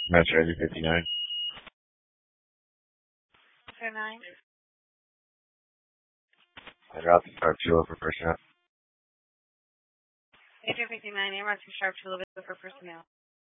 Metro 59. Okay, 9. I dropped the sharp 2 for personnel. Agent 59, AMR 2 Sharp 2 for personnel.